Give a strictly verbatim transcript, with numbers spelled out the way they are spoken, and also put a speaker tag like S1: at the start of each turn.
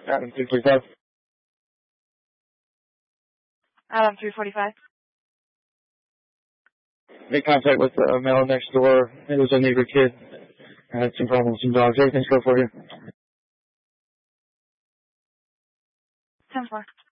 S1: Adam three forty-five.
S2: Adam three forty-five.
S1: Made contact with a male next door. It was a neighbor kid. I had some problems with some dogs. Everything's go for you.
S2: ten four.